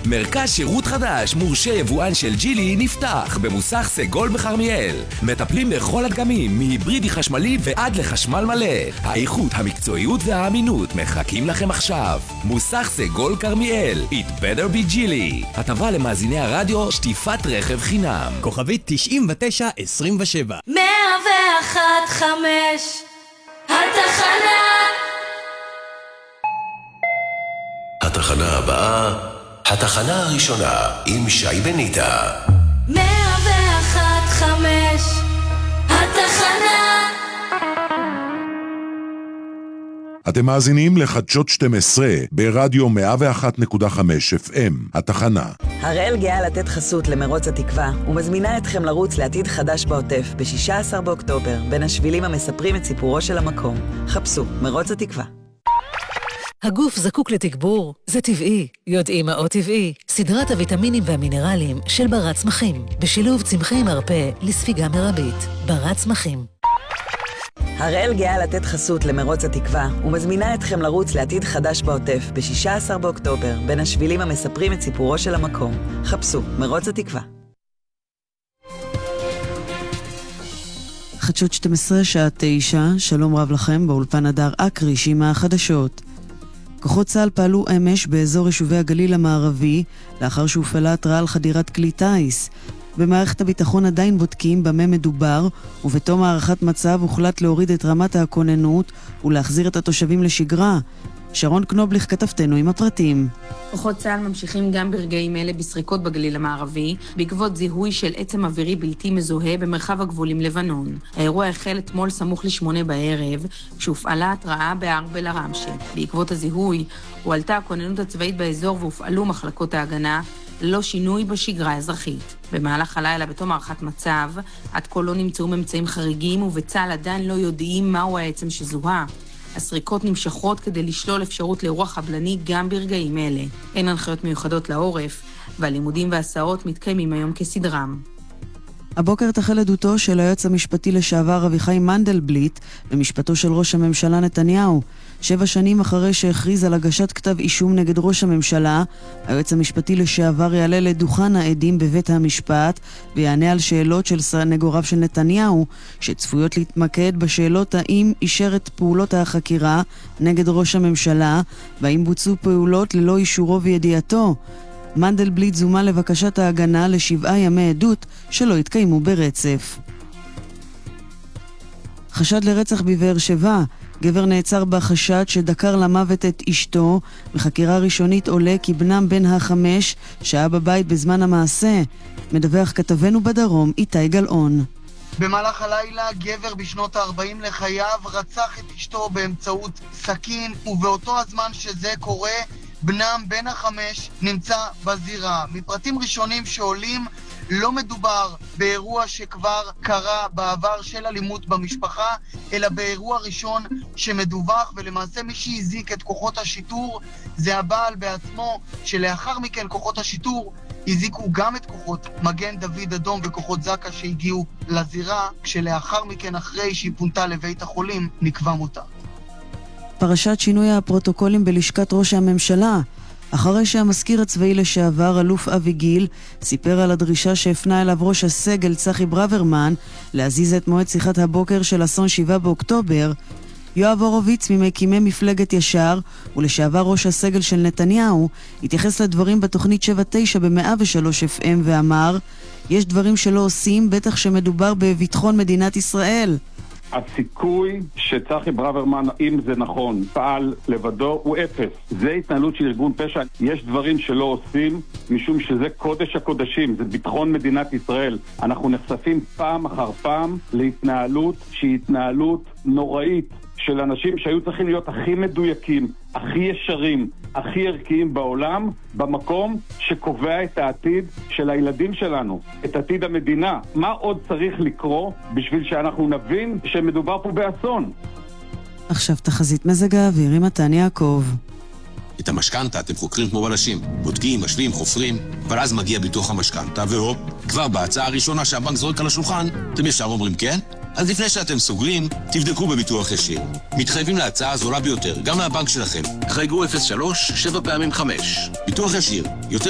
מרכז שירות חדש מורשה יבואן של ג'ילי נפתח במוסך סגול בחרמיאל. מטפלים בכל הדגמים, מהיברידי חשמלי ועד לחשמל מלא. האיכות, המקצועיות והאמינות מחכים לכם עכשיו. מוסך סגול כרמיאל, It better be ג'ילי. הטבה למאזיני הרדיו, שטיפת רכב חינם. כוכבית 9927 101.5 התחנה. התחנה הבאה, התחנה הראשונה עם שי בניטה. 101.5 התחנה. אתם מאזינים לחדשות 12 ברדיו 101.5 FM, התחנה. הראל גאה לתת חסות למרוץ התקווה ומזמינה אתכם לרוץ לעתיד חדש בעוטף ב-16 באוקטובר בין השבילים המספרים את סיפורו של המקום. חפשו מרוץ התקווה. הגוף זקוק לתגבור, זה טבעי. יודעים מה עוד טבעי? סדרת הוויטמינים והמינרלים של ברת צמחים, בשילוב צמחי מרפא לספיגה מרבית. ברת צמחים. הראל גאה לתת חסות למרוץ התקווה ומזמינה אתכם לרוץ לעתיד חדש בעוטף ב-16 באוקטובר בין השבילים המספרים את סיפורו של המקום. חפשו מרוץ התקווה. חדשות 12 שעה 9, שלום רב לכם, באולפן הדר אקריש עם החדשות. כוחות צה"ל פעלו אמש באזור יישובי הגליל המערבי לאחר שהופעלה התראה על חדירת כלי טייס. במערכת הביטחון עדיין בודקים במה מדובר, ובתום הערכת מצב הוחלט להוריד את רמת הכוננות ולהחזיר את התושבים לשגרה. שרון קנובליך כתבתנו עם הפרטים. כוחות צה"ל ממשיכים גם ברגעים אלה בסריקות בגליל המערבי, בעקבות זיהוי של עצם אווירי בלתי מזוהה במרחב הגבול עם לבנון. האירוע החל אתמול סמוך ל8 בערב, כשהופעלה התראה בארבל הרמשה. בעקבות הזיהוי, הועלתה הכוננות הצבאית באזור והופעלו מחלקות ההגנה, ללא שינוי בשגרה האזרחית. במהלך הלילה בתום הערכת מצב, עד כה לא נמצאו ממצאים חריגים, ובצה"ל עדיין לא יודעים מהו העצם שזוהה. הסריקות נמשכות כדי לשלול אפשרות לאירוע חבלני גם ברגעים אלה. אין הנחיות מיוחדות לעורף, והלימודים והסעות מתקיימים היום כסדרם. הבוקר תחל עדותו של היועץ המשפטי לשעבר אביחי מנדלבליט במשפטו של ראש הממשלה נתניהו. 7 שנים אחרי שהכריז על הגשת כתב אישום נגד ראש הממשלה, היועץ המשפטי לשעבר יעלה לדוכן העדים בבית המשפט ויענה על שאלות של סנגוריו של נתניהו, שצפויות להתמקד בשאלות האם אישר את פעולות החקירה נגד ראש הממשלה והאם בוצעו פעולות ללא אישורו וידיעתו. מנדלבליט זומה לבקשת ההגנה ל7 ימי עדות שלא התקיימו ברצף. חשד לרצח בבאר שבע. גבר נעצר בחשד שדקר למוות את אשתו. בחקירה ראשונית עולה כי בנם בן ה5 שהיה בבית בזמן המעשה. מדווח כתבנו בדרום איתי גלאון. במהלך הלילה גבר בשנות ה-40 לחייו רצח את אשתו באמצעות סכין, ובאותו הזמן שזה קורה בנם בן ה5 נמצא בזירה. מפרטים ראשונים שעולים, לא מדובר באירוע שכבר קרה בעבר של אלימות במשפחה, אלא באירוע ראשון שמדווח, ולמעשה מי שהזיק את כוחות השיטור זה הבעל בעצמו, שלאחר מכן כוחות השיטור הזיקו גם את כוחות מגן דוד אדום וכוחות זקה שהגיעו לזירה, כשלאחר מכן אחרי שהיא פונתה לבית החולים נקבע מותה. פרשת שינוי הפרוטוקולים בלשכת ראש הממשלה. אחרי שהמזכיר הצבאי לשעבר, אלוף אבי גיל, סיפר על הדרישה שהפנה אליו ראש הסגל צחי ברוורמן להזיז את מועד שיחת הבוקר של אסון 7 באוקטובר, יואב הורוביץ ממקימי מפלגת ישר ולשעבר ראש הסגל של נתניהו התייחס לדברים בתוכנית 7-9 ב-103 FM ואמר, יש דברים שלא עושים, בטח שמדובר בביטחון מדינת ישראל. הסיכוי שצחי ברוורמן, אם זה נכון, פעל לבדו, הוא 0. זה התנהלות של ארגון פשע. יש דברים שלא עושים, משום שזה קודש הקודשים, זה ביטחון מדינת ישראל. אנחנו נחשפים פעם אחר פעם להתנהלות שהיא התנהלות נוראית של אנשים שהיו צריכים להיות הכי מדויקים, הכי ישרים, הכי ערכיים בעולם, במקום שקובע את העתיד של הילדים שלנו, את עתיד המדינה. מה עוד צריך לקרוא בשביל שאנחנו נבין שמדובר פה באסון? עכשיו תחזית מזג האוויר עם מתן יעקב. את המשכנתה אתם חוקרים כמו בלשים, בודקים, משווים, חופרים, אבל אז מגיע ביטוח המשכנתה, והופ, כבר בהצעה הראשונה שהבנק זורק על השולחן, אתם ישר אומרים כן? אז לפני שאתם סוגרים, תבדקו בביטוח ישיר. מתחייבים להצעה הזולה ביותר, גם מהבנק שלכם. חייגו 03-7 פעמים 5. ביטוח ישיר, יותר